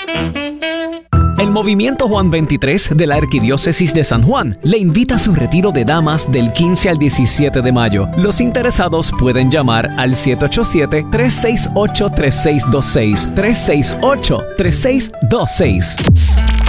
El Movimiento Juan 23 de la Arquidiócesis de San Juan le invita a su retiro de damas del 15 al 17 de mayo. Los interesados pueden llamar al 787-368-3626. 368-3626.